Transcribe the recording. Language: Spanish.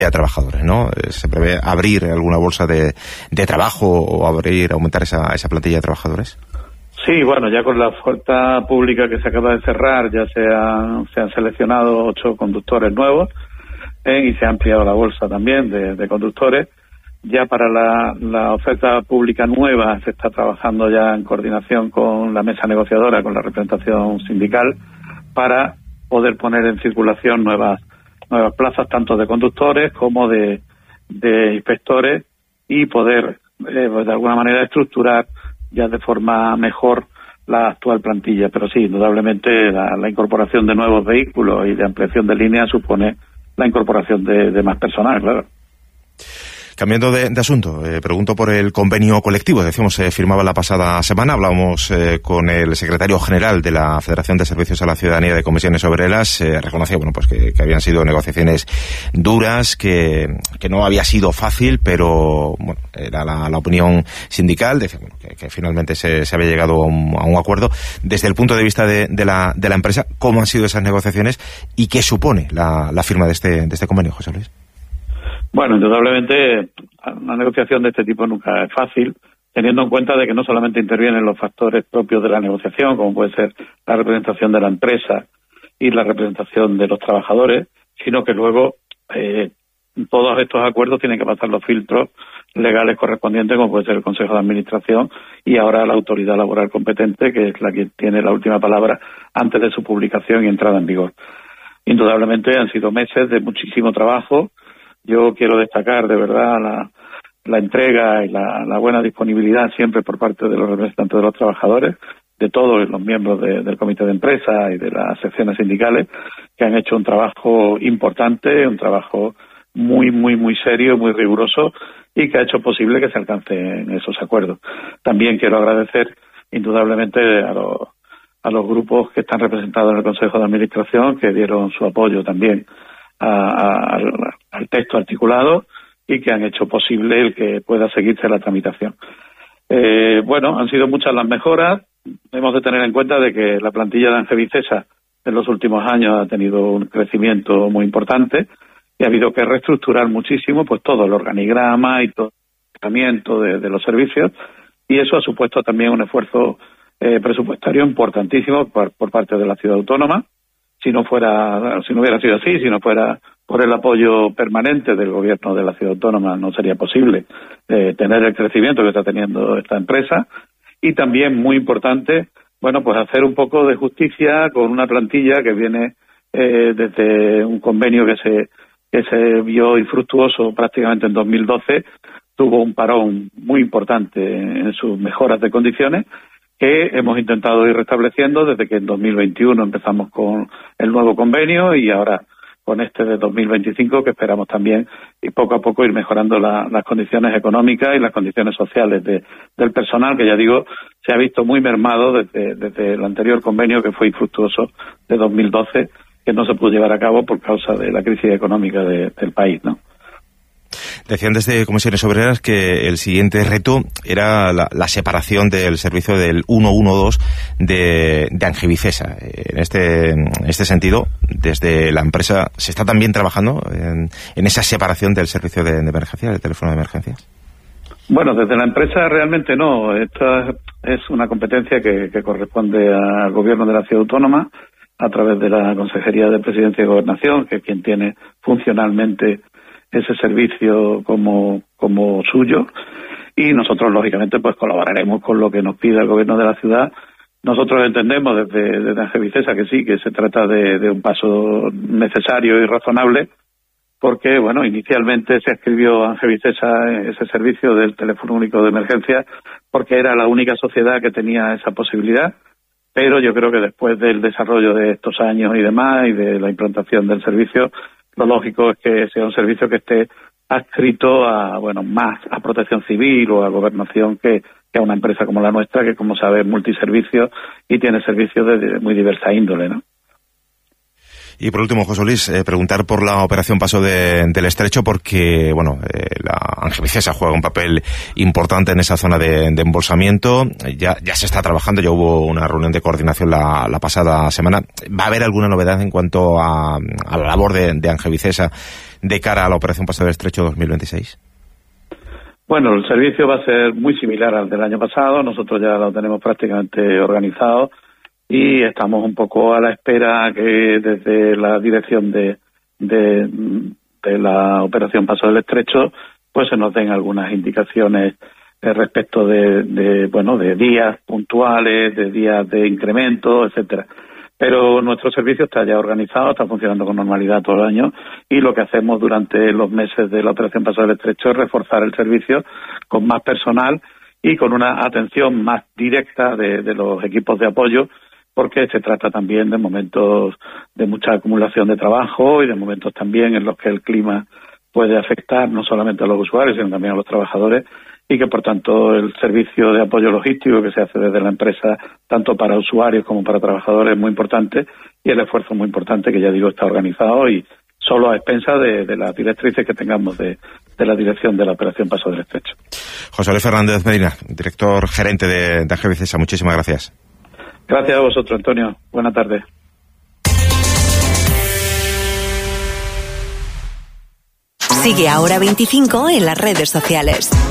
a trabajadores, ¿no? ¿Se prevé abrir alguna bolsa de trabajo o aumentar esa plantilla de trabajadores? Sí, bueno, ya con la oferta pública que se acaba de cerrar ya se han seleccionado 8 conductores nuevos y se ha ampliado la bolsa también de conductores. Ya para la oferta pública nueva se está trabajando ya en coordinación con la mesa negociadora, con la representación sindical, para poder poner en circulación nuevas plazas, tanto de conductores como de inspectores, y poder de alguna manera estructurar ya de forma mejor la actual plantilla. Pero sí, indudablemente la incorporación de nuevos vehículos y de ampliación de líneas supone la incorporación de más personal, claro. Cambiando de asunto, pregunto por el convenio colectivo. Decíamos, se firmaba la pasada semana. Hablábamos con el secretario general de la Federación de Servicios a la Ciudadanía de Comisiones Obreras. Reconocía, pues que habían sido negociaciones duras, que no había sido fácil, pero bueno, era la opinión sindical. Decía, que finalmente se había llegado a un acuerdo. Desde el punto de vista de la empresa, ¿cómo han sido esas negociaciones y qué supone la firma de este convenio, José Luis? Bueno, indudablemente una negociación de este tipo nunca es fácil, teniendo en cuenta de que no solamente intervienen los factores propios de la negociación, como puede ser la representación de la empresa y la representación de los trabajadores, sino que luego todos estos acuerdos tienen que pasar los filtros legales correspondientes, como puede ser el Consejo de Administración y ahora la autoridad laboral competente, que es la que tiene la última palabra antes de su publicación y entrada en vigor. Indudablemente han sido meses de muchísimo trabajo. Yo quiero destacar de verdad la entrega y la buena disponibilidad siempre por parte de los representantes de los trabajadores, de todos los miembros del comité de empresa y de las secciones sindicales, que han hecho un trabajo importante, un trabajo muy, muy, muy serio, muy riguroso, y que ha hecho posible que se alcancen esos acuerdos. También quiero agradecer indudablemente a los grupos que están representados en el Consejo de Administración, que dieron su apoyo también al texto articulado y que han hecho posible el que pueda seguirse la tramitación. Bueno, han sido muchas las mejoras. Hemos de tener en cuenta de que la plantilla de Angevicesa en los últimos años ha tenido un crecimiento muy importante y ha habido que reestructurar muchísimo pues todo el organigrama y todo el tratamiento de los servicios, y eso ha supuesto también un esfuerzo presupuestario importantísimo por parte de la ciudad autónoma. Si no hubiera sido así, si no fuera por el apoyo permanente del gobierno de la ciudad autónoma, no sería posible tener el crecimiento que está teniendo esta empresa. Y también, muy importante, bueno, pues hacer un poco de justicia con una plantilla que viene desde un convenio que se vio infructuoso prácticamente en 2012, tuvo un parón muy importante en sus mejoras de condiciones, que hemos intentado ir restableciendo desde que en 2021 empezamos con el nuevo convenio y ahora con este de 2025, que esperamos también y poco a poco ir mejorando las condiciones económicas y las condiciones sociales del personal, que ya digo, se ha visto muy mermado desde el anterior convenio, que fue infructuoso, de 2012, que no se pudo llevar a cabo por causa de la crisis económica del país, ¿no? Decían desde Comisiones Obreras que el siguiente reto era la separación del servicio del 112 de Angevicesa. En este sentido, desde la empresa, ¿se está también trabajando en esa separación del servicio de emergencia, del teléfono de emergencias? Bueno, desde la empresa realmente no. Esta es una competencia que corresponde al Gobierno de la Ciudad Autónoma a través de la Consejería de Presidencia y Gobernación, que es quien tiene funcionalmente ese servicio como suyo, y nosotros lógicamente pues colaboraremos con lo que nos pida el gobierno de la ciudad. Nosotros entendemos desde Angevicesa que sí, que se trata de un paso necesario y razonable, porque bueno, inicialmente se adscribió a Angevicesa ese servicio del teléfono único de emergencia porque era la única sociedad que tenía esa posibilidad, pero yo creo que después del desarrollo de estos años y demás y de la implantación del servicio, lo lógico es que sea un servicio que esté adscrito más a Protección Civil o a Gobernación que a una empresa como la nuestra, que como sabes es multiservicio y tiene servicios de muy diversa índole, ¿no? Y por último, José Luis, preguntar por la operación Paso del Estrecho, porque la Angevicesa juega un papel importante en esa zona de embolsamiento. Ya se está trabajando, ya hubo una reunión de coordinación la pasada semana. ¿Va a haber alguna novedad en cuanto a la labor de Angevicesa de cara a la Operación Paso del Estrecho 2026? Bueno, el servicio va a ser muy similar al del año pasado. Nosotros ya lo tenemos prácticamente organizado y estamos un poco a la espera que desde la dirección de la Operación Paso del Estrecho pues se nos den algunas indicaciones respecto de días puntuales, de días de incremento, etcétera. Pero nuestro servicio está ya organizado, está funcionando con normalidad todo el año y lo que hacemos durante los meses de la Operación Paso del Estrecho es reforzar el servicio con más personal y con una atención más directa de los equipos de apoyo, porque se trata también de momentos de mucha acumulación de trabajo y de momentos también en los que el clima puede afectar no solamente a los usuarios, sino también a los trabajadores, y que, por tanto, el servicio de apoyo logístico que se hace desde la empresa, tanto para usuarios como para trabajadores, es muy importante, y el esfuerzo muy importante, que ya digo, está organizado y solo a expensas de las directrices que tengamos de la dirección de la Operación Paso del Estrecho. José Luis Fernández Medina, director gerente de AG Visesa, muchísimas gracias. Gracias a vosotros, Antonio. Buenas tardes. Sigue Ahora 25 en las redes sociales.